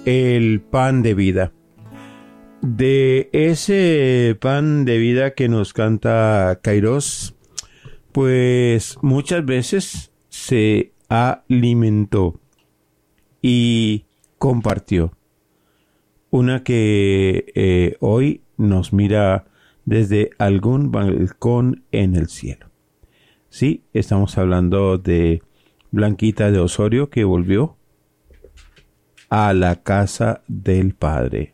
el pan de vida. De ese pan de vida que nos canta Kairos, pues muchas veces se alimentó y compartió. Una que hoy nos mira desde algún balcón en el cielo. Sí, estamos hablando de Blanquita de Osorio, que volvió a la casa del Padre.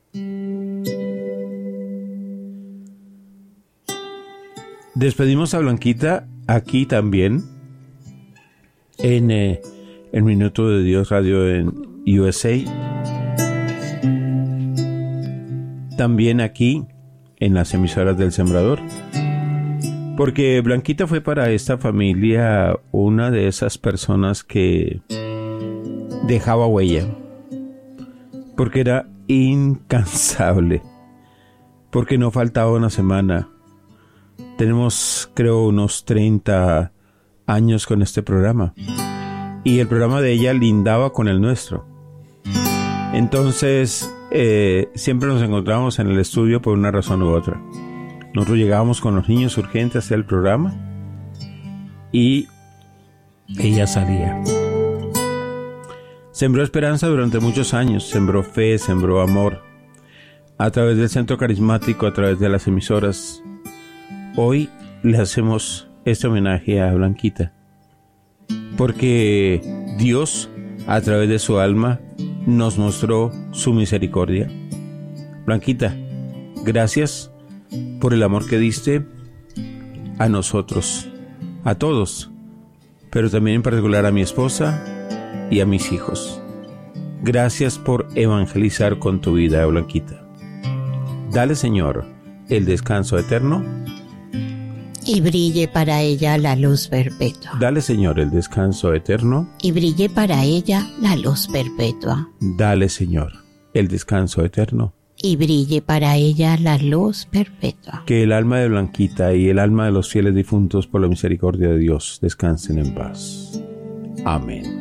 Despedimos a Blanquita aquí también en el Minuto de Dios Radio en USA. También aquí en las emisoras del Sembrador. Porque Blanquita fue para esta familia una de esas personas que dejaba huella. Porque era incansable. Porque no faltaba una semana. Tenemos, creo, unos 30 años con este programa. Y el programa de ella lindaba con el nuestro. Entonces, siempre nos encontramos en el estudio por una razón u otra. Nosotros llegábamos con los niños urgentes hacia el programa y ella salía. Sembró esperanza durante muchos años, sembró fe, sembró amor. A través del centro carismático, a través de las emisoras. Hoy le hacemos este homenaje a Blanquita. Porque Dios, a través de su alma, nos mostró su misericordia. Blanquita, gracias por el amor que diste a nosotros, a todos, pero también en particular a mi esposa y a mis hijos. Gracias por evangelizar con tu vida, Blanquita. Dale, Señor, el descanso eterno. Y brille para ella la luz perpetua. Dale, Señor, el descanso eterno. Y brille para ella la luz perpetua. Dale, Señor, el descanso eterno. Y brille para ella la luz perpetua. Que el alma de Blanquita y el alma de los fieles difuntos por la misericordia de Dios descansen en paz. Amén.